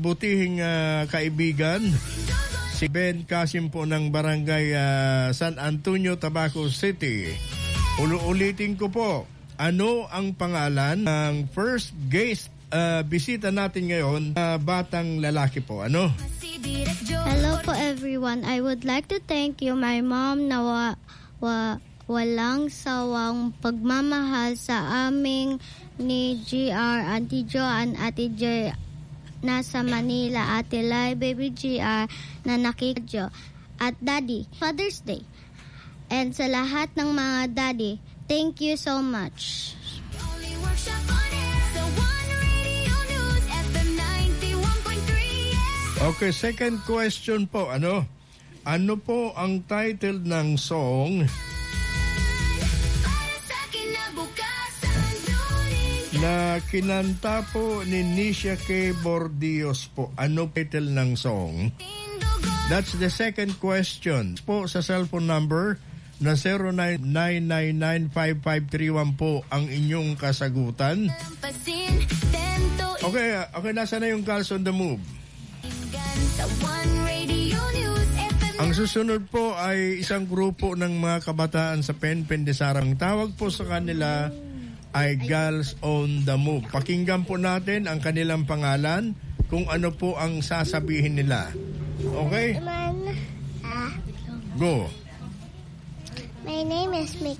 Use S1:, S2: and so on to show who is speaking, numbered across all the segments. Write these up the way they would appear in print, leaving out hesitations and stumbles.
S1: mabutihing kaibigan, si Ben Kasim po ng Barangay San Antonio, Tabaco City. Ulitin ko po, ano ang pangalan ng first guest bisita natin ngayon, batang lalaki po? Ano?
S2: Hello po everyone. I would like to thank you my mom na walang sawang pagmamahal sa aming ni GR, Auntie Joanne, Ate Joy nasa Manila, Ate Lai, Baby GR na nakikadyo, at Daddy, Father's Day. And sa lahat ng mga daddy, thank you so much.
S1: Okay, second question po. Ano po ang title ng song na kinanta po ni Nisha K. Bordios po? Ano title ng song? That's the second question po sa cellphone number na 09995531 po ang inyong kasagutan. Okay, nasa na yung Girls on the Move? Ang susunod po ay isang grupo ng mga kabataan sa Pendesarang. Tawag po sa kanila ay Girls on the Move. Pakinggan po natin ang kanilang pangalan, kung ano po ang sasabihin nila. Okay? Go.
S3: My name is Mick.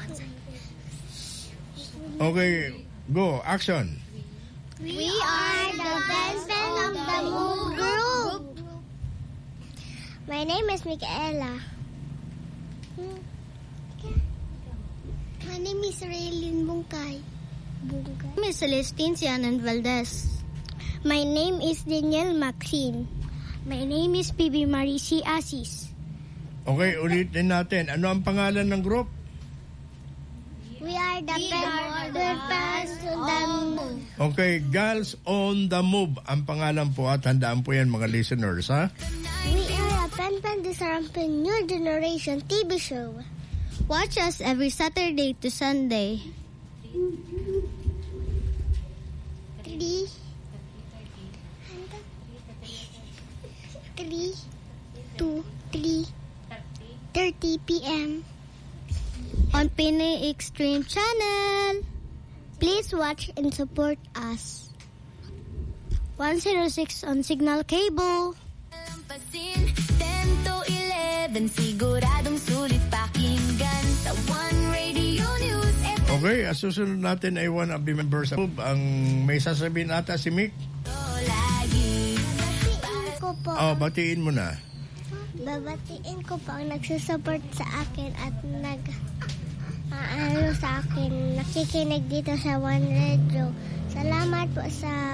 S1: Okay, go. Action.
S3: We are the Pen of the Move group. My name is Micaela. My name is Raylene Bungkay.
S2: My name is Celestine Cianan Valdez.
S3: My name is Daniel Maxine.
S2: My name is Bibi Marisi Asis.
S1: Okay, ulitin natin. Ano ang pangalan ng group?
S3: We are the Pens on the Move.
S1: Okay, Girls on the Move ang pangalan po, at tandaan po yan mga listeners, ha?
S3: We are a Pendesarang New Generation TV show.
S2: Watch us every Saturday to Sunday.
S3: 3:30 p.m.
S2: on Pinoy Extreme Channel.
S3: Please watch and support us.
S2: 106 on Signal Cable.
S4: 10 to 11, siguradong sulit pakinggan sa One Radio News.
S1: Okay, susunod natin ay one of the members of ang may sasabihin ata si Mick.
S3: Babatiin ko po.
S1: Batiin mo na.
S3: Babatiin ko po ang nagsusupport sa akin at sa akin, nakikinig dito sa One Radio. Salamat po sa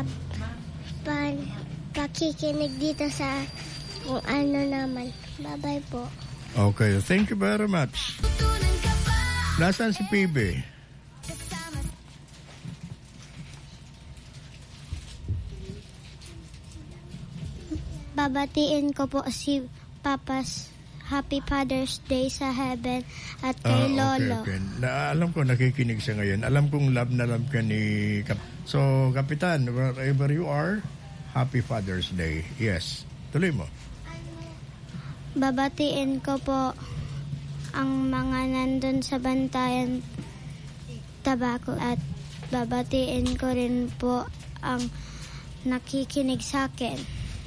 S3: pakikinig dito sa kung ano naman. Bye-bye po.
S1: Okay, thank you very much. Nasaan si PB?
S2: Babatiin ko po si Papa's Happy Father's Day sa heaven at kay Lolo.
S1: Okay. Alam ko nakikinig siya ngayon. Alam kong love na love ka ni So, Kapitan, wherever you are, Happy Father's Day. Yes. Tuloy mo.
S2: Babatiin ko po ang mga nandun sa Bantayan Tabaco at babatiin ko rin po ang nakikinig sa akin.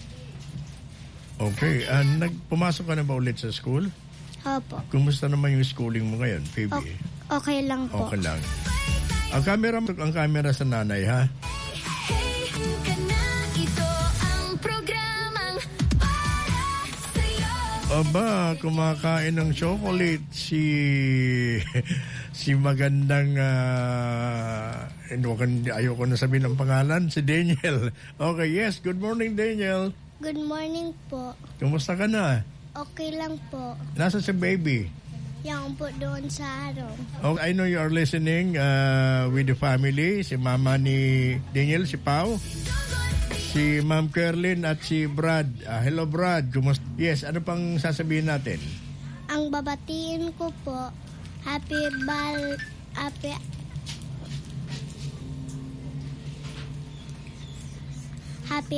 S1: Okay. Pumasok ka na ba ulit sa school?
S2: Opo.
S1: Kumusta naman yung schooling mo ngayon, Phoebe?
S2: Okay lang po.
S1: Okay lang. Ang camera sa nanay, ha? Aba, kumakain ng chocolate si magandang ayoko na sabihin ang pangalan, si Daniel. Okay, yes, good morning Daniel.
S3: Good morning po.
S1: Kumusta ka na?
S3: Okay lang po.
S1: Nasa si baby?
S3: Yang po doon sa araw.
S1: Oh, I know you are listening with the family, si mama ni Daniel, si Pau, si Ma'am Kerlin at si Brad. Hello Brad, kumusta? Yes, ano pang sasabihin natin?
S3: Ang babatiin ko po, happy